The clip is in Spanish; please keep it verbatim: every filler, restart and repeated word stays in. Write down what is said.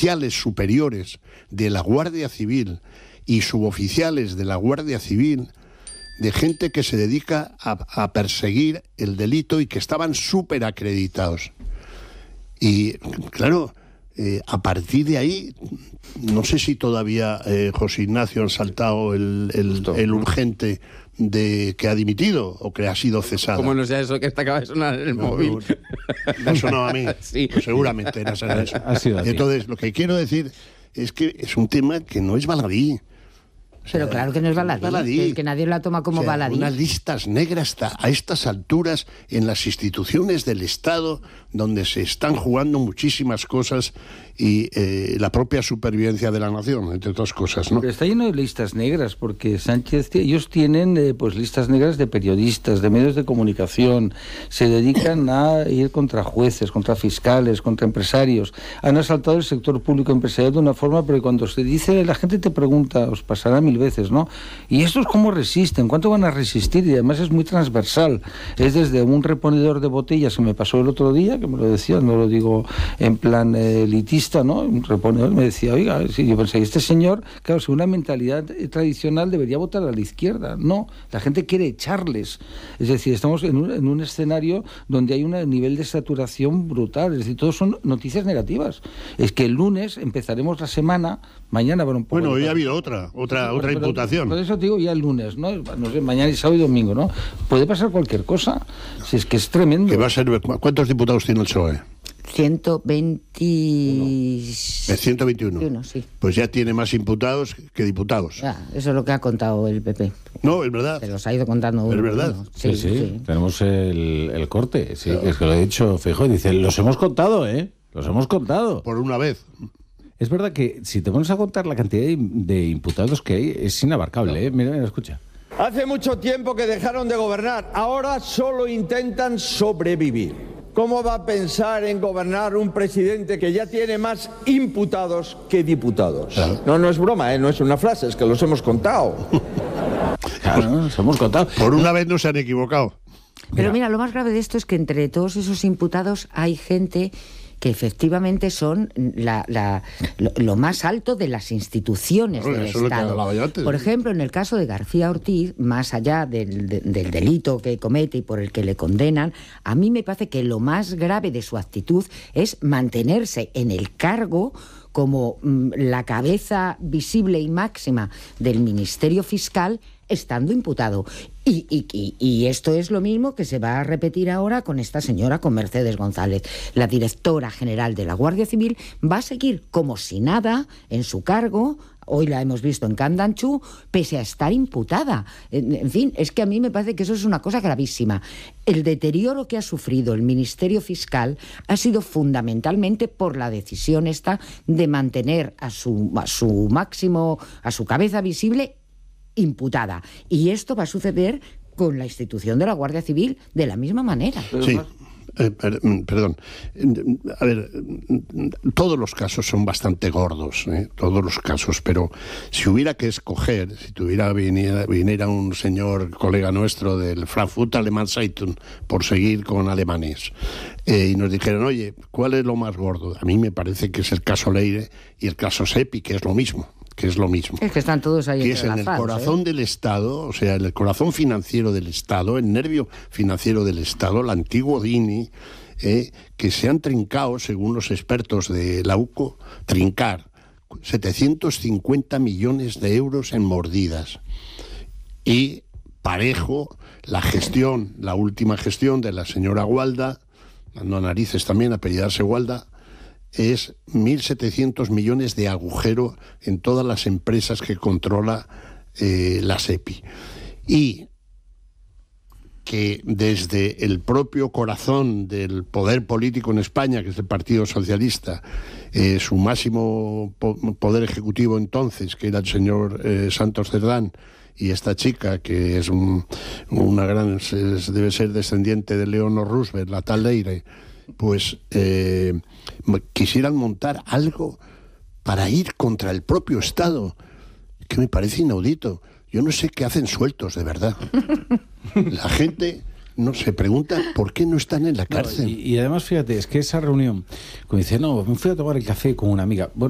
oficiales superiores de la Guardia Civil y suboficiales de la Guardia Civil, de gente que se dedica a, a perseguir el delito y que estaban súper acreditados. Y claro, eh, a partir de ahí, no sé si todavía eh, José Ignacio han saltado el, el, el urgente de que ha dimitido o que ha sido cesado. ¿Cómo no sea eso que acaba de sonar en el no, móvil? No, no sonaba a mí. Sí. Pues seguramente era eso. Ha sido así. Entonces, lo que quiero decir es que es un tema que no es baladí. O sea, pero claro que no es baladí, baladí. Que, que nadie la toma como o sea, baladí. Unas listas negras a estas alturas en las instituciones del Estado, donde se están jugando muchísimas cosas y eh, la propia supervivencia de la nación, entre otras cosas, ¿no? Pero está lleno de listas negras, porque Sánchez, ellos tienen eh, pues listas negras de periodistas, de medios de comunicación, se dedican a ir contra jueces, contra fiscales, contra empresarios, han asaltado el sector público empresarial de una forma, pero cuando se dice, la gente te pregunta, os pasará mil veces, ¿no? ¿Y estos cómo resisten? ¿Cuánto van a resistir? Y además es muy transversal, es desde un reponedor de botellas que me pasó el otro día, que me lo decía, no lo digo en plan eh, elitista, ¿no? Un reponedor me decía, oiga, si yo pensé, este señor, claro, según una mentalidad tradicional debería votar a la izquierda. No, la gente quiere echarles. Es decir, estamos en un, en un escenario donde hay un nivel de saturación brutal. Es decir, todos son noticias negativas. Es que el lunes empezaremos la semana, mañana bueno, un poco... Bueno, hoy de... ha habido otra, otra, sí, otra pero, imputación. Por eso te digo ya el lunes, ¿no? No sé, mañana y sábado y domingo, ¿no? Puede pasar cualquier cosa. Si es que es tremendo. Que va a ser, ¿cuántos diputados tiene el P S O E? ciento veinte... El ciento veintiuno. Sí. Pues ya tiene más imputados que diputados. Ya, eso es lo que ha contado el P P. No, es verdad. Se los ha ido contando uno. Es verdad. Uno. Sí, sí, sí. Tenemos el, el corte. Sí, claro. Es que lo he dicho, Feijóo, dice, los hemos contado, ¿eh? Los hemos contado. Por una vez. Es verdad que si te pones a contar la cantidad de, de imputados que hay, es inabarcable, ¿eh? Mira, mira, escucha. Hace mucho tiempo que dejaron de gobernar, ahora solo intentan sobrevivir. ¿Cómo va a pensar en gobernar un presidente que ya tiene más imputados que diputados? Claro. No, no es broma, ¿eh? No es una frase, es que los hemos contado. Claro, los hemos contado. Por una vez no se han equivocado. Pero mira, lo más grave de esto es que entre todos esos imputados hay gente que efectivamente son la, la, lo, lo más alto de las instituciones bueno, del eso Estado. Es lo que antes. Por ejemplo, en el caso de García Ortiz, más allá del, de, del delito que comete y por el que le condenan, a mí me parece que lo más grave de su actitud es mantenerse en el cargo como mm, la cabeza visible y máxima del Ministerio Fiscal, estando imputado. Y, y, y, y esto es lo mismo que se va a repetir ahora con esta señora, con Mercedes González. La directora general de la Guardia Civil va a seguir como si nada en su cargo. Hoy la hemos visto en Candanchú, pese a estar imputada. En, en fin, es que a mí me parece que eso es una cosa gravísima. El deterioro que ha sufrido el Ministerio Fiscal ha sido fundamentalmente por la decisión esta de mantener a su, a su máximo, a su cabeza visible imputada. Y esto va a suceder con la institución de la Guardia Civil de la misma manera. Sí. Eh, per, perdón. A ver, todos los casos son bastante gordos, ¿eh? Todos los casos, pero si hubiera que escoger, si tuviera viniera, viniera un señor colega nuestro del Frankfurt Alemán Zeitung, por seguir con alemanes, eh, y nos dijeran, oye, ¿cuál es lo más gordo? A mí me parece que es el caso Leire y el caso Sepi, que es lo mismo. que es lo mismo. Es que están todos ahí que es en el corazón ¿eh? del Estado, o sea, en el corazón financiero del Estado, el nervio financiero del Estado, el antiguo D I N I, eh, que se han trincado, según los expertos de la U C O, trincar setecientos cincuenta millones de euros en mordidas. Y parejo, la gestión, la última gestión de la señora Gualda, dando a narices también, apellidarse Gualda, es mil setecientos millones de agujero en todas las empresas que controla eh, la SEPI. Y que desde el propio corazón del poder político en España, que es el Partido Socialista, eh, su máximo po- poder ejecutivo entonces, que era el señor eh, Santos Cerdán, y esta chica, que es un, una gran, es, debe ser descendiente de Leonor Roosevelt, la tal Leire, pues eh, quisieran montar algo para ir contra el propio Estado, que me parece inaudito. Yo no sé qué hacen sueltos, de verdad. La gente no se pregunta por qué no están en la cárcel. No, y, y además, fíjate, es que esa reunión, como dice, no, me fui a tomar el café con una amiga. Bueno,